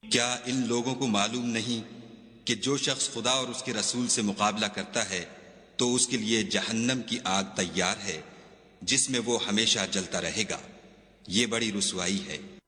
क्या इन लोगों को मालूम नहीं कि जो शख्स खुदा और उसके रसूल से मुकाबला करता है तो उसके लिए जहन्नम की आग तैयार है जिसमें वो हमेशा जलता रहेगा। ये बड़ी रुसवाई है।